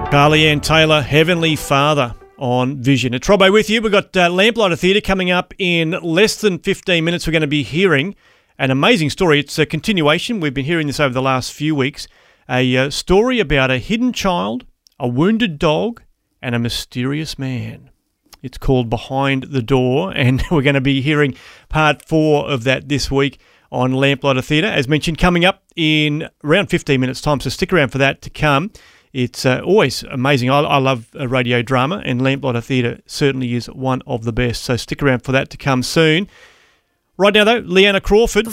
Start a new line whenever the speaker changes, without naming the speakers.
Carly Ann Taylor, Heavenly Father on Vision. At Trobbo with you. We've got Lamplighter Theatre coming up in less than 15 minutes. We're going to be hearing an amazing story. It's a continuation. We've been hearing this over the last few weeks. A story about a hidden child, a wounded dog, and a mysterious man. It's called Behind the Door, and we're going to be hearing part 4 of that this week on Lamplighter Theatre. As mentioned, coming up in around 15 minutes' time, so stick around for that to come. It's always amazing. I love radio drama, and Lamplighter Theatre certainly is one of the best. So stick around for that to come soon. Right now, though, Leanna Crawford.